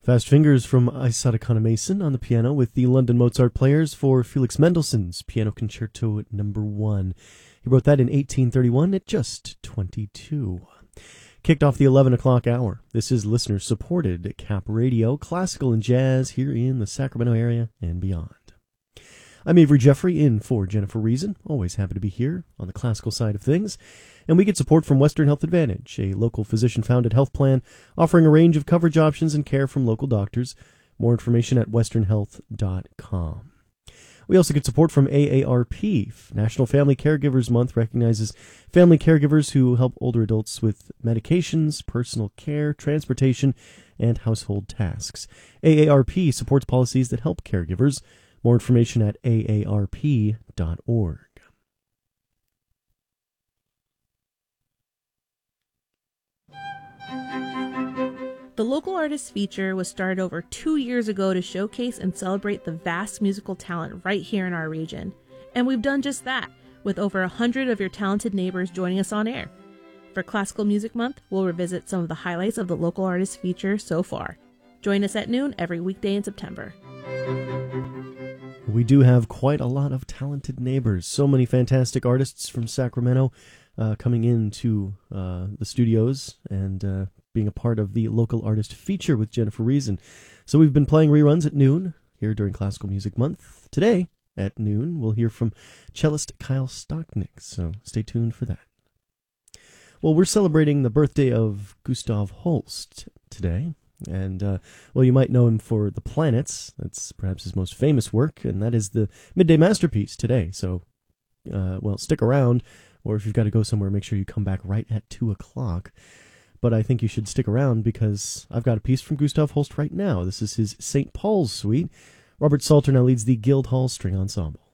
Fast Fingers from Isata Kannamason on the piano with the London Mozart Players for Felix Mendelssohn's Piano Concerto No. 1. He wrote that in 1831 at just 22. Kicked off the 11 o'clock hour. This is listener-supported Cap Radio, classical and jazz here in the Sacramento area and beyond. I'm Avery Jeffrey, in for Jennifer Reason. Always happy to be here on the classical side of things. And we get support from Western Health Advantage, a local physician-founded health plan offering a range of coverage options and care from local doctors. More information at westernhealth.com. We also get support from AARP. National Family Caregivers Month recognizes family caregivers who help older adults with medications, personal care, transportation, and household tasks. AARP supports policies that help caregivers. More information at aarp.org. The Local Artists Feature was started over 2 years ago to showcase and celebrate the vast musical talent right here in our region. And we've done just that, with over 100 of your talented neighbors joining us on air. For Classical Music Month, we'll revisit some of the highlights of the Local Artists Feature so far. Join us at noon every weekday in September. We do have quite a lot of talented neighbors. So many fantastic artists from Sacramento coming into the studios and being a part of the Local Artist Feature with Jennifer Reason. So we've been playing reruns at noon here during Classical Music Month. Today, at noon, we'll hear from cellist Kyle Stocknick, so stay tuned for that. Well, we're celebrating the birthday of Gustav Holst today. And, well, you might know him for The Planets. That's perhaps his most famous work, and that is the midday masterpiece today. So, well, stick around, or if you've got to go somewhere, make sure you come back right at 2 o'clock. But I think you should stick around because I've got a piece from Gustav Holst right now. This is his St. Paul's Suite. Robert Salter now leads the Guildhall String Ensemble.